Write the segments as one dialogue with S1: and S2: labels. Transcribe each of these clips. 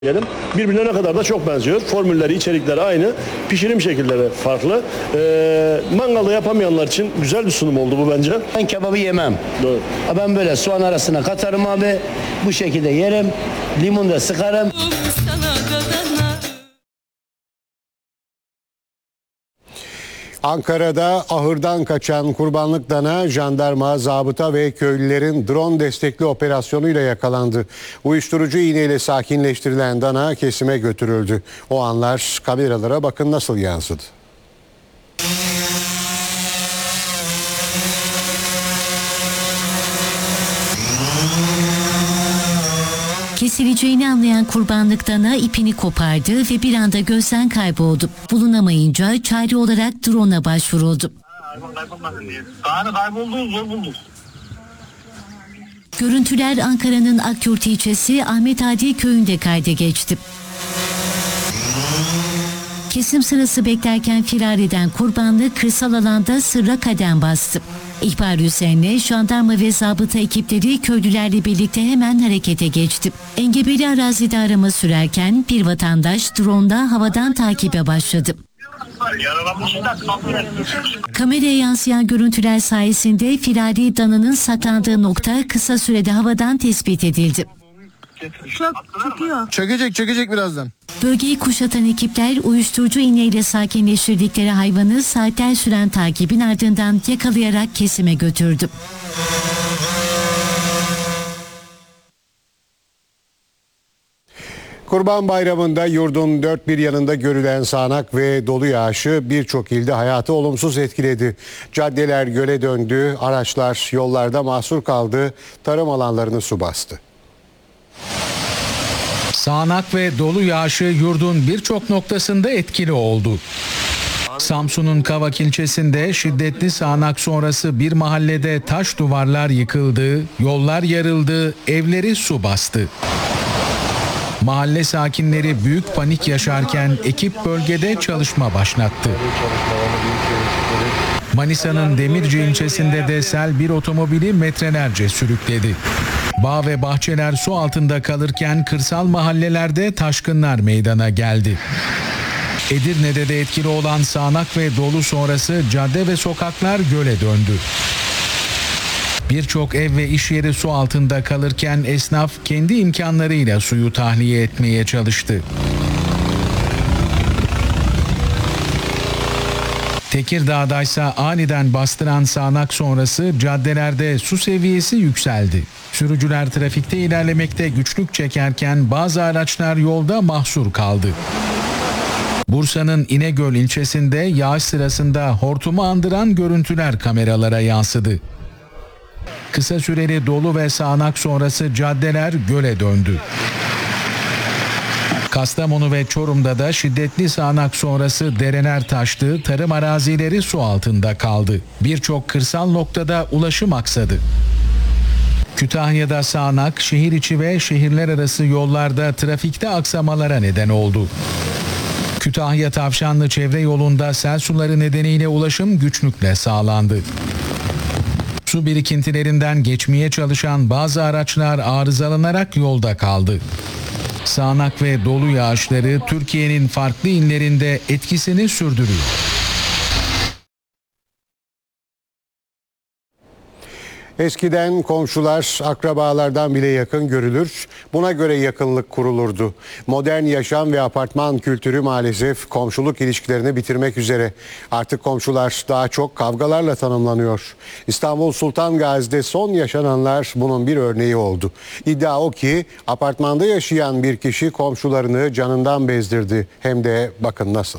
S1: Birbirine ne kadar da çok benziyor. Formülleri, içerikleri aynı. Pişirim şekilleri farklı. Mangalda yapamayanlar için güzel bir sunum oldu bu bence.
S2: Ben kebabı yemem.
S1: Doğru.
S2: Ben böyle soğan arasına katarım abi. Bu şekilde yerim. Limon da sıkarım.
S3: Ankara'da ahırdan kaçan kurbanlık dana jandarma, zabıta ve köylülerin drone destekli operasyonuyla yakalandı. Uyuşturucu iğneyle sakinleştirilen dana kesime götürüldü. O anlar kameralara bakın nasıl yansıdı.
S4: Kesileceğini anlayan kurbanlık dana ipini kopardı ve bir anda gözden kayboldu. Bulunamayınca çare olarak drone'a başvuruldu.
S5: Kaybolduğu zor bulduk.
S4: Görüntüler Ankara'nın Akyurt ilçesi Ahmet Adi köyünde kayda geçti. Kesim sırası beklerken firar eden kurbanlık kırsal alanda sırra kadem bastı. İhbar üzerine jandarma ve zabıta ekipleri köylülerle birlikte hemen harekete geçti. Engebeli arazide arama sürerken bir vatandaş drone'da havadan takibe başladı. Kameraya yansıyan görüntüler sayesinde firari dananın saklandığı nokta kısa sürede havadan tespit edildi.
S6: Çökecek birazdan.
S4: Bölgeyi kuşatan ekipler uyuşturucu iğneyle sakinleştirdikleri hayvanı saatler süren takibin ardından yakalayarak kesime götürdü.
S3: Kurban Bayramı'nda yurdun dört bir yanında görülen sağanak ve dolu yağışı birçok ilde hayatı olumsuz etkiledi. Caddeler göle döndü, araçlar yollarda mahsur kaldı, tarım alanlarını su bastı.
S7: Sağanak ve dolu yağışı yurdun birçok noktasında etkili oldu. Samsun'un Kavak ilçesinde şiddetli sağanak sonrası bir mahallede taş duvarlar yıkıldı, yollar yarıldı, evleri su bastı. Mahalle sakinleri büyük panik yaşarken ekip bölgede çalışma başlattı. Manisa'nın Demirci ilçesinde de sel bir otomobili metrelerce sürükledi. Bağ ve bahçeler su altında kalırken kırsal mahallelerde taşkınlar meydana geldi. Edirne'de de etkili olan sağanak ve dolu sonrası cadde ve sokaklar göle döndü. Birçok ev ve iş yeri su altında kalırken esnaf kendi imkanlarıyla suyu tahliye etmeye çalıştı. Tekirdağ'daysa aniden bastıran sağanak sonrası caddelerde su seviyesi yükseldi. Sürücüler trafikte ilerlemekte güçlük çekerken bazı araçlar yolda mahsur kaldı. Bursa'nın İnegöl ilçesinde yağış sırasında hortumu andıran görüntüler kameralara yansıdı. Kısa süreli dolu ve sağanak sonrası caddeler göle döndü. Kastamonu ve Çorum'da da şiddetli sağanak sonrası dereler taştı, tarım arazileri su altında kaldı. Birçok kırsal noktada ulaşım aksadı. Kütahya'da sağanak, şehir içi ve şehirler arası yollarda trafikte aksamalara neden oldu. Kütahya Tavşanlı çevre yolunda sel suları nedeniyle ulaşım güçlükle sağlandı. Su birikintilerinden geçmeye çalışan bazı araçlar arızalanarak yolda kaldı. Sağanak ve dolu yağışları Türkiye'nin farklı illerinde etkisini sürdürüyor.
S3: Eskiden komşular akrabalardan bile yakın görülür, buna göre yakınlık kurulurdu. Modern yaşam ve apartman kültürü maalesef komşuluk ilişkilerini bitirmek üzere. Artık komşular daha çok kavgalarla tanımlanıyor. İstanbul Sultan Gazi'de son yaşananlar bunun bir örneği oldu. İddia o ki apartmanda yaşayan bir kişi komşularını canından bezdirdi. Hem de bakın nasıl.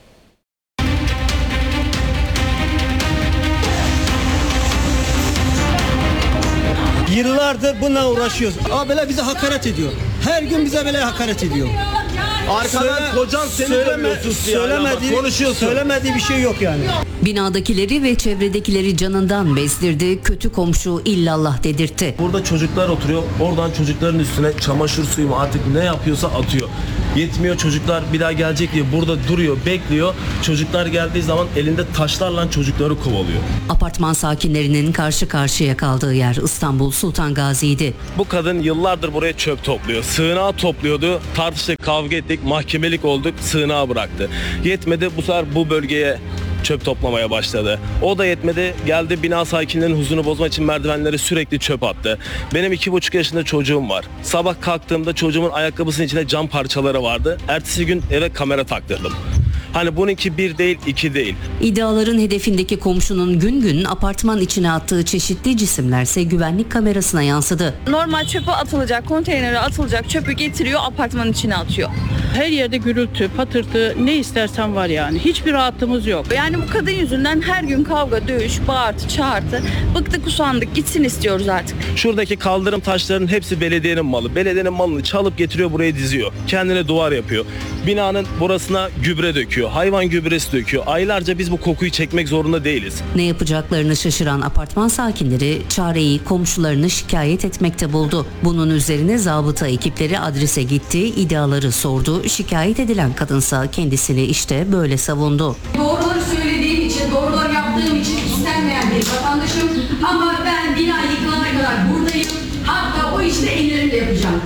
S8: Yıllardır bununla uğraşıyoruz. Abiler bize hakaret ediyor. Her gün bize böyle hakaret ediyor.
S5: Arkadan kocan seni dövüyorsun.
S8: Söylemediği bir şey yok yani.
S9: Binadakileri ve çevredekileri canından bezdirdi, kötü komşu illallah dedirtti.
S5: Burada çocuklar oturuyor. Oradan çocukların üstüne çamaşır suyu mu artık ne yapıyorsa atıyor. Yetmiyor, çocuklar bir daha gelecek diye burada duruyor, bekliyor. Çocuklar geldiği zaman elinde taşlarla çocukları kovalıyor.
S9: Apartman sakinlerinin karşı karşıya kaldığı yer İstanbul Sultan Gazi'ydi.
S5: Bu kadın yıllardır buraya çöp topluyor. Sığınağı topluyordu. Tartıştık, kavga ettik, mahkemelik olduk, sığınağı bıraktı. Yetmedi, bu sefer bu bölgeye çöp toplamaya başladı. O da yetmedi, geldi bina sakinlerinin huzurunu bozmak için merdivenlere sürekli çöp attı. Benim 2,5 yaşında çocuğum var. Sabah kalktığımda çocuğumun ayakkabısının içinde cam parçaları vardı. Ertesi gün eve kamera taktırdım. Hani bununki bir değil, iki değil.
S9: İddiaların hedefindeki komşunun gün gün apartman içine attığı çeşitli cisimlerse güvenlik kamerasına yansıdı.
S6: Normal çöpe atılacak, konteynere atılacak çöpü getiriyor, apartmanın içine atıyor.
S10: Her yerde gürültü, patırtı, ne istersen var yani. Hiçbir rahatımız yok.
S6: Yani bu kadın yüzünden her gün kavga, dövüş, bağırtı, çağırtı. Bıktık, usandık, gitsin istiyoruz artık.
S5: Şuradaki kaldırım taşlarının hepsi belediyenin malı. Belediyenin malını çalıp getiriyor, buraya diziyor. Kendine duvar yapıyor. Binanın burasına gübre döküyor. Hayvan gübresi döküyor. Aylarca biz bu kokuyu çekmek zorunda değiliz.
S9: Ne yapacaklarını şaşıran apartman sakinleri çareyi komşularını şikayet etmekte buldu. Bunun üzerine zabıta ekipleri adrese gitti, iddiaları sordu. Şikayet edilen kadınsa kendisini işte böyle savundu.
S11: Doğruları söylediğim için, doğruları yaptığım için istenmeyen bir vatandaşım ama ben bina yıkılana kadar buradayım. Hatta o işte ellerimle yapacağım.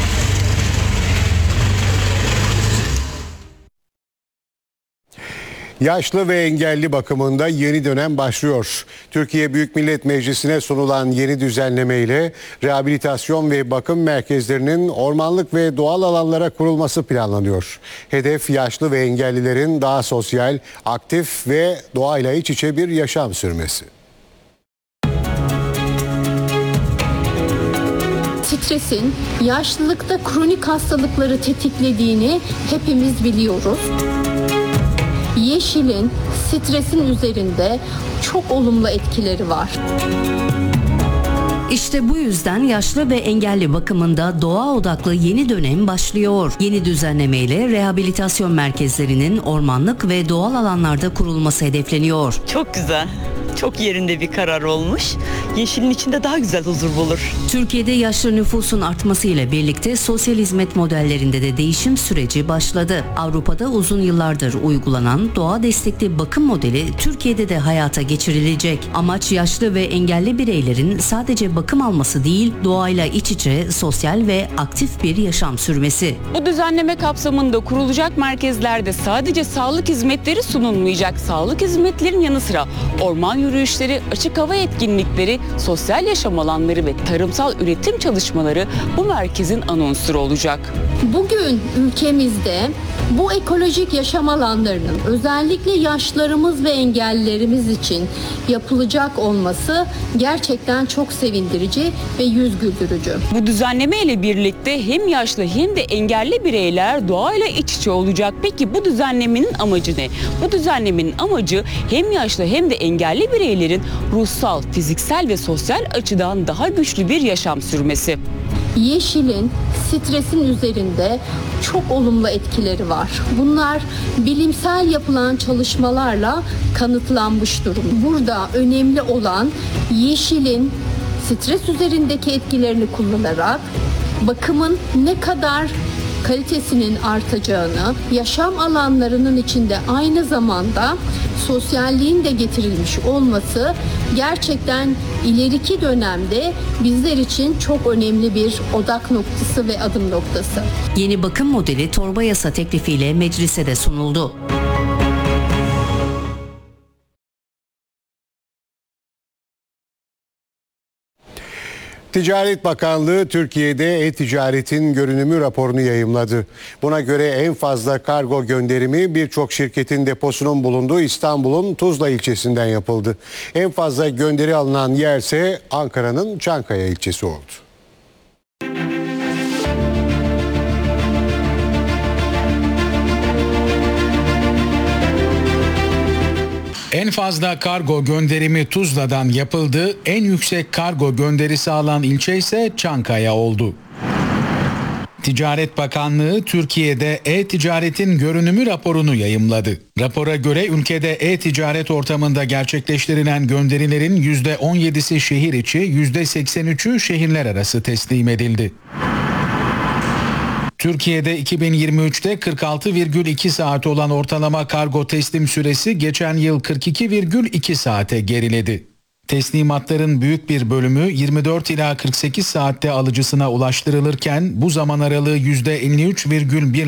S3: Yaşlı ve engelli bakımında yeni dönem başlıyor. Türkiye Büyük Millet Meclisi'ne sunulan yeni düzenlemeyle rehabilitasyon ve bakım merkezlerinin ormanlık ve doğal alanlara kurulması planlanıyor. Hedef yaşlı ve engellilerin daha sosyal, aktif ve doğayla iç içe bir yaşam sürmesi.
S12: Stresin yaşlılıkta kronik hastalıkları tetiklediğini hepimiz biliyoruz. Yeşilin stresin üzerinde çok olumlu etkileri var.
S9: İşte bu yüzden yaşlı ve engelli bakımında doğa odaklı yeni dönem başlıyor. Yeni düzenlemeyle rehabilitasyon merkezlerinin ormanlık ve doğal alanlarda kurulması hedefleniyor.
S13: Çok güzel. Çok yerinde bir karar olmuş. Yeşilin içinde daha güzel huzur bulur.
S9: Türkiye'de yaşlı nüfusun artmasıyla birlikte sosyal hizmet modellerinde de değişim süreci başladı. Avrupa'da uzun yıllardır uygulanan doğa destekli bakım modeli Türkiye'de de hayata geçirilecek. Amaç yaşlı ve engelli bireylerin sadece bakım alması değil, doğayla iç içe sosyal ve aktif bir yaşam sürmesi.
S14: Bu düzenleme kapsamında kurulacak merkezlerde sadece sağlık hizmetleri sunulmayacak. Sağlık hizmetlerin yanı sıra orman yürüyüşleri, açık hava etkinlikleri, sosyal yaşam alanları ve tarımsal üretim çalışmaları bu merkezin ana unsuru olacak.
S12: Bugün ülkemizde bu ekolojik yaşam alanlarının özellikle yaşlarımız ve engellilerimiz için yapılacak olması gerçekten çok sevindirici ve yüz güldürücü.
S14: Bu düzenleme ile birlikte hem yaşlı hem de engelli bireyler doğayla iç içe olacak. Peki bu düzenlemenin amacı ne? Bu düzenlemenin amacı hem yaşlı hem de engelli bireylerin ruhsal, fiziksel ve sosyal açıdan daha güçlü bir yaşam sürmesi.
S12: Yeşilin stresin üzerinde çok olumlu etkileri var. Bunlar bilimsel yapılan çalışmalarla kanıtlanmış durum. Burada önemli olan yeşilin stres üzerindeki etkilerini kullanarak bakımın ne kadar kalitesinin artacağını, yaşam alanlarının içinde aynı zamanda sosyalliğin de getirilmiş olması gerçekten ileriki dönemde bizler için çok önemli bir odak noktası ve adım noktası.
S9: Yeni bakım modeli torba yasa teklifiyle meclise de sunuldu.
S3: Ticaret Bakanlığı Türkiye'de e-ticaretin görünümü raporunu yayımladı. Buna göre en fazla kargo gönderimi birçok şirketin deposunun bulunduğu İstanbul'un Tuzla ilçesinden yapıldı. En fazla gönderi alınan yerse Ankara'nın Çankaya ilçesi oldu.
S7: En fazla kargo gönderimi Tuzla'dan yapıldı. En yüksek kargo gönderisi alan ilçe ise Çankaya oldu. Ticaret Bakanlığı Türkiye'de e-ticaretin görünümü raporunu yayımladı. Rapora göre ülkede e-ticaret ortamında gerçekleştirilen gönderilerin %17'si şehir içi, %83'ü şehirler arası teslim edildi. Türkiye'de 2023'te 46,2 saat olan ortalama kargo teslim süresi geçen yıl 42,2 saate geriledi. Teslimatların büyük bir bölümü 24 ila 48 saatte alıcısına ulaştırılırken bu zaman aralığı %53,1